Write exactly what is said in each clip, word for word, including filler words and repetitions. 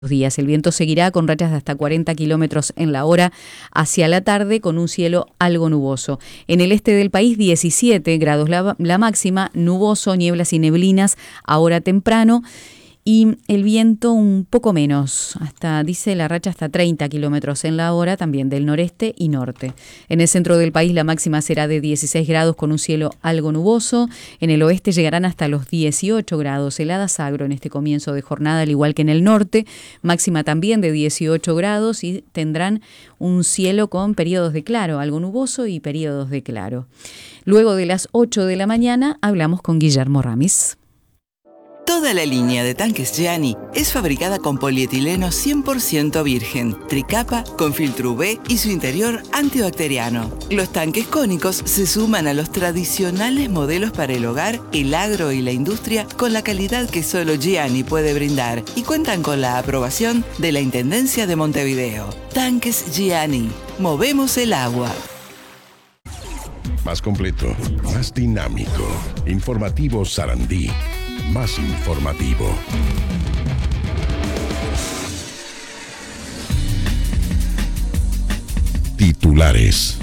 días. El viento seguirá con rachas de hasta cuarenta kilómetros en la hora hacia la tarde, con un cielo algo nuboso. En el este del país, diecisiete grados la, la máxima, nuboso, nieblas y neblinas ahora temprano. Y el viento un poco menos, hasta dice la racha hasta treinta kilómetros en la hora, también del noreste y norte. En el centro del país la máxima será de dieciséis grados con un cielo algo nuboso. En el oeste llegarán hasta los dieciocho grados, heladas agro en este comienzo de jornada, al igual que en el norte. Máxima también de dieciocho grados y tendrán un cielo con periodos de claro, algo nuboso y periodos de claro. Luego de las ocho de la mañana hablamos con Guillermo Ramis. Toda la línea de tanques Gianni es fabricada con polietileno cien por ciento virgen, tricapa con filtro U V y su interior antibacteriano. Los tanques cónicos se suman a los tradicionales modelos para el hogar, el agro y la industria con la calidad que solo Gianni puede brindar y cuentan con la aprobación de la Intendencia de Montevideo. Tanques Gianni. Movemos el agua. Más completo, más dinámico. Informativo Sarandí. Más informativo. Titulares.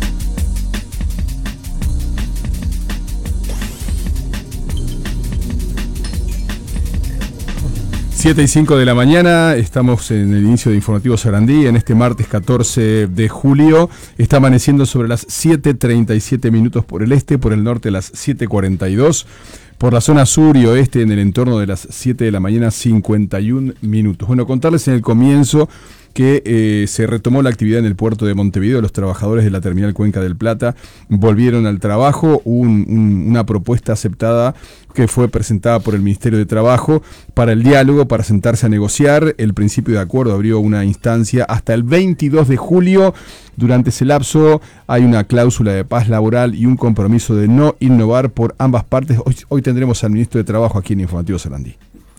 siete y cinco de la mañana, estamos en el inicio de Informativo Sarandí, en este martes catorce de julio, está amaneciendo sobre las siete treinta y siete minutos por el este, por el norte las siete cuarenta y dos, por la zona sur y oeste en el entorno de las siete de la mañana cincuenta y un minutos. Bueno, contarles en el comienzo que eh, se retomó la actividad en el puerto de Montevideo. Los trabajadores de la terminal Cuenca del Plata volvieron al trabajo. Un, un, una propuesta aceptada que fue presentada por el Ministerio de Trabajo para el diálogo, para sentarse a negociar. El principio de acuerdo abrió una instancia hasta el veintidós de julio. Durante ese lapso hay una cláusula de paz laboral y un compromiso de no innovar por ambas partes. Hoy, hoy tendremos al Ministro de Trabajo aquí en Informativo Sarandí.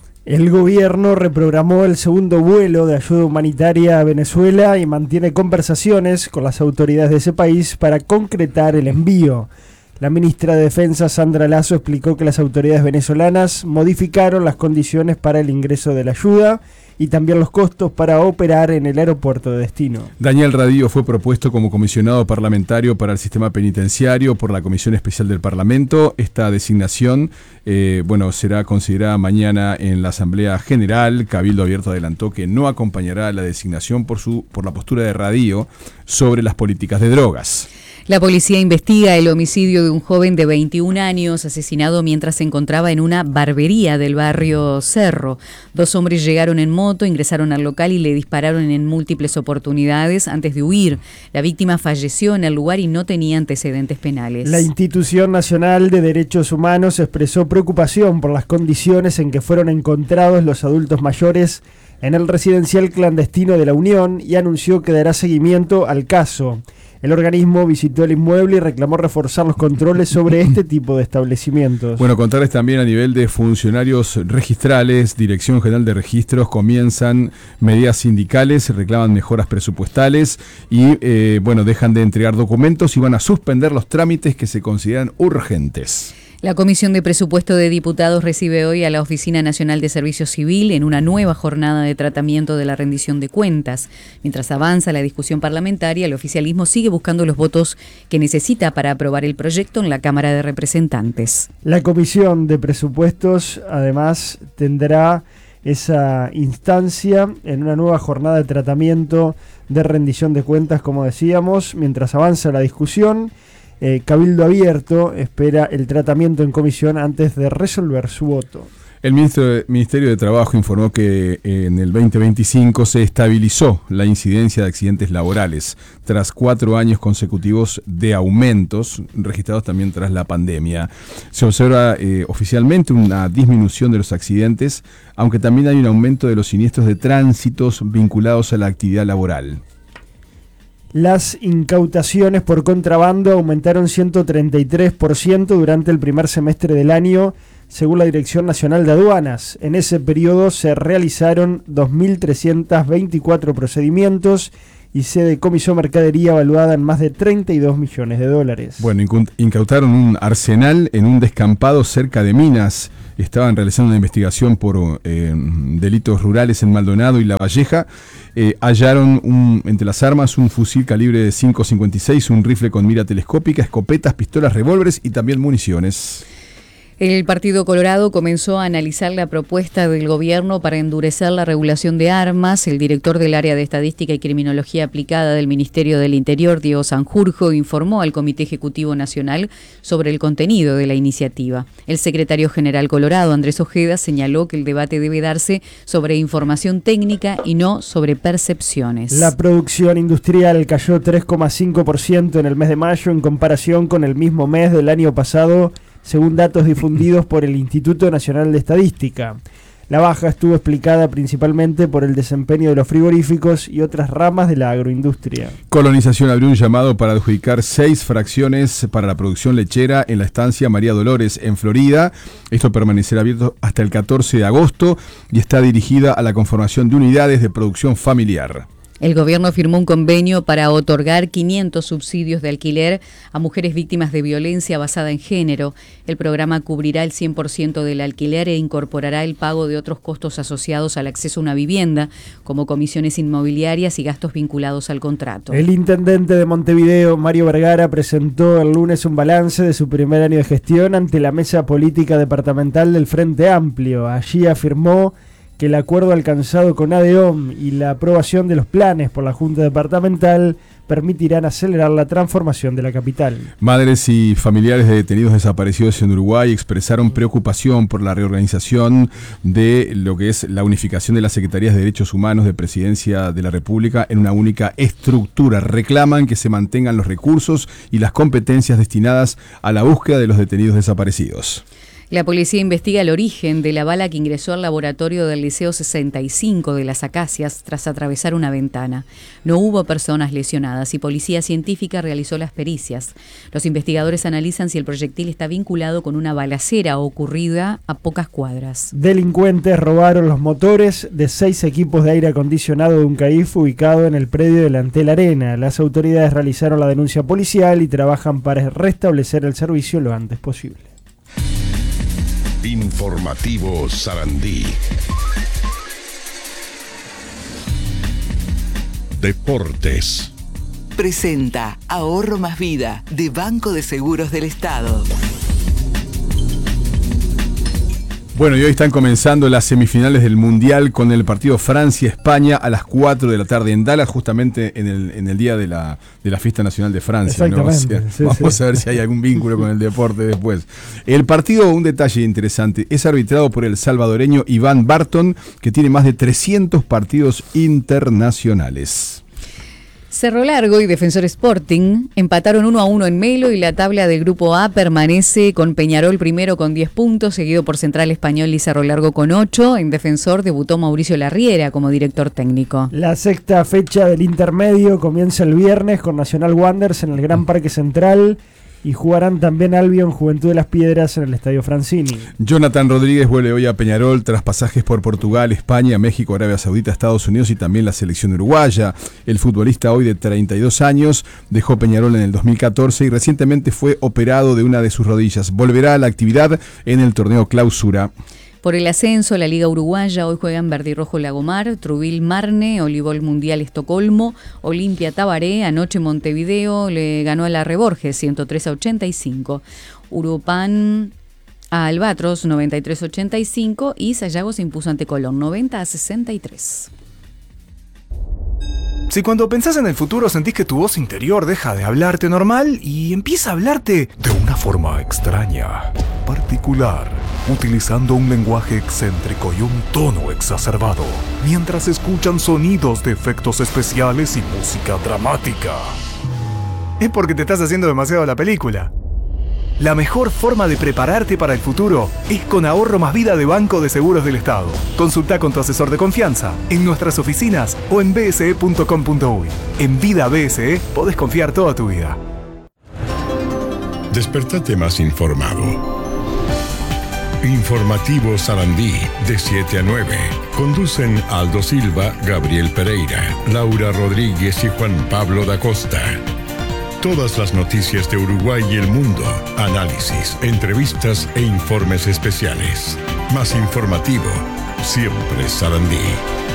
El gobierno reprogramó el segundo vuelo de ayuda humanitaria a Venezuela y mantiene conversaciones con las autoridades de ese país para concretar el envío. La ministra de Defensa, Sandra Lasso, explicó que las autoridades venezolanas modificaron las condiciones para el ingreso de la ayuda y también los costos para operar en el aeropuerto de destino. Daniel Radío fue propuesto como comisionado parlamentario para el sistema penitenciario por la Comisión Especial del Parlamento. Esta designación eh, bueno, será considerada mañana en la Asamblea General. Cabildo Abierto adelantó que no acompañará la designación por, su, por la postura de Radío sobre las políticas de drogas. La policía investiga el homicidio de un joven de veintiún años asesinado mientras se encontraba en una barbería del barrio Cerro. Dos hombres llegaron en moto, ingresaron al local y le dispararon en múltiples oportunidades antes de huir. La víctima falleció en el lugar y no tenía antecedentes penales. La Institución Nacional de Derechos Humanos expresó preocupación por las condiciones en que fueron encontrados los adultos mayores en el residencial clandestino de La Unión y anunció que dará seguimiento al caso. El organismo visitó el inmueble y reclamó reforzar los controles sobre este tipo de establecimientos. Bueno, contarles también a nivel de funcionarios registrales, Dirección General de Registros, comienzan medidas sindicales, reclaman mejoras presupuestales y eh, bueno, dejan de entregar documentos y van a suspender los trámites que se consideran urgentes. La Comisión de Presupuesto de Diputados recibe hoy a la Oficina Nacional de Servicio Civil en una nueva jornada de tratamiento de la rendición de cuentas. Mientras avanza la discusión parlamentaria, el oficialismo sigue buscando los votos que necesita para aprobar el proyecto en la Cámara de Representantes. La Comisión de Presupuestos, además, tendrá esa instancia en una nueva jornada de tratamiento de rendición de cuentas, como decíamos, mientras avanza la discusión. Eh, Cabildo Abierto espera el tratamiento en comisión antes de resolver su voto. El ministro de, Ministerio de Trabajo informó que en el veinte veinticinco se estabilizó la incidencia de accidentes laborales tras cuatro años consecutivos de aumentos registrados también tras la pandemia. Se observa eh, oficialmente una disminución de los accidentes, aunque también hay un aumento de los siniestros de tránsitos vinculados a la actividad laboral. Las incautaciones por contrabando aumentaron ciento treinta y tres por ciento durante el primer semestre del año, según la Dirección Nacional de Aduanas. En ese periodo se realizaron dos mil trescientos veinticuatro procedimientos y se decomisó mercadería valuada en más de treinta y dos millones de dólares. Bueno, incautaron un arsenal en un descampado cerca de Minas. Estaban realizando una investigación por eh, delitos rurales en Maldonado y La Valleja. Eh, hallaron un, entre las armas un fusil calibre cinco cincuenta y seis, un rifle con mira telescópica, escopetas, pistolas, revólveres y también municiones. El Partido Colorado comenzó a analizar la propuesta del gobierno para endurecer la regulación de armas. El director del área de Estadística y Criminología Aplicada del Ministerio del Interior, Diego Sanjurjo, informó al Comité Ejecutivo Nacional sobre el contenido de la iniciativa. El secretario general colorado, Andrés Ojeda, señaló que el debate debe darse sobre información técnica y no sobre percepciones. La producción industrial cayó tres coma cinco por ciento en el mes de mayo en comparación con el mismo mes del año pasado, según datos difundidos por el Instituto Nacional de Estadística. La baja estuvo explicada principalmente por el desempeño de los frigoríficos y otras ramas de la agroindustria. Colonización abrió un llamado para adjudicar seis fracciones para la producción lechera en la estancia María Dolores, en Florida. Esto permanecerá abierto hasta el catorce de agosto y está dirigida a la conformación de unidades de producción familiar. El gobierno firmó un convenio para otorgar quinientos subsidios de alquiler a mujeres víctimas de violencia basada en género. El programa cubrirá el cien por ciento del alquiler e incorporará el pago de otros costos asociados al acceso a una vivienda, como comisiones inmobiliarias y gastos vinculados al contrato. El intendente de Montevideo, Mario Vergara, presentó el lunes un balance de su primer año de gestión ante la mesa política departamental del Frente Amplio. Allí afirmó que el acuerdo alcanzado con ADEOM y la aprobación de los planes por la Junta Departamental permitirán acelerar la transformación de la capital. Madres y familiares de detenidos desaparecidos en Uruguay expresaron preocupación por la reorganización de lo que es la unificación de las Secretarías de Derechos Humanos de Presidencia de la República en una única estructura. Reclaman que se mantengan los recursos y las competencias destinadas a la búsqueda de los detenidos desaparecidos. La policía investiga el origen de la bala que ingresó al laboratorio del Liceo sesenta y cinco de Las Acacias tras atravesar una ventana. No hubo personas lesionadas y Policía Científica realizó las pericias. Los investigadores analizan si el proyectil está vinculado con una balacera ocurrida a pocas cuadras. Delincuentes robaron los motores de seis equipos de aire acondicionado de un C A I F ubicado en el predio de la Antel Arena. Las autoridades realizaron la denuncia policial y trabajan para restablecer el servicio lo antes posible. Informativo Sarandí. Deportes. Presenta Ahorro Más Vida de Banco de Seguros del Estado. Bueno, y hoy están comenzando las semifinales del Mundial con el partido Francia-España a las cuatro de la tarde en Dallas, justamente en el, en el día de la, de la Fiesta Nacional de Francia, ¿no? O sea, sí, vamos sí. a ver si hay algún vínculo con el deporte después. El partido, un detalle interesante, es arbitrado por el salvadoreño Iván Barton, que tiene más de trescientos partidos internacionales. Cerro Largo y Defensor Sporting empataron uno a uno en Melo y la tabla del Grupo A permanece con Peñarol primero con diez puntos, seguido por Central Español y Cerro Largo con ocho. En Defensor debutó Mauricio Larriera como director técnico. La sexta fecha del intermedio comienza el viernes con Nacional Wanderers en el Gran Parque Central y jugarán también Albion Juventud de las Piedras en el Estadio Francini. Jonathan Rodríguez vuelve hoy a Peñarol tras pasajes por Portugal, España, México, Arabia Saudita, Estados Unidos y también la selección uruguaya. El futbolista, hoy de treinta y dos años, dejó Peñarol en el dos mil catorce y recientemente fue operado de una de sus rodillas. Volverá a la actividad en el torneo Clausura. Por el ascenso, la Liga Uruguaya, hoy juegan Verde y Rojo Lagomar, Trubil Marne, Olivol Mundial Estocolmo, Olimpia Tabaré, anoche Montevideo le ganó a la Reborges ciento tres a ochenta y cinco, Urupan a Albatros noventa y tres a ochenta y cinco y Sayago se impuso ante Colón noventa a sesenta y tres. Si cuando pensás en el futuro sentís que tu voz interior deja de hablarte normal y empieza a hablarte de una forma extraña, particular, utilizando un lenguaje excéntrico y un tono exacerbado, mientras escuchan sonidos de efectos especiales y música dramática, es porque te estás haciendo demasiado la película. La mejor forma de prepararte para el futuro es con Ahorro Más Vida de Banco de Seguros del Estado. Consulta con tu asesor de confianza en nuestras oficinas o en b s e punto com punto u y. En Vida B S E podés confiar toda tu vida. Despertate más informado. Informativo Sarandí, de siete a nueve. Conducen Aldo Silva, Gabriel Pereira, Laura Rodríguez y Juan Pablo da Costa. Todas las noticias de Uruguay y el mundo, análisis, entrevistas e informes especiales. Más informativo, siempre Sarandí.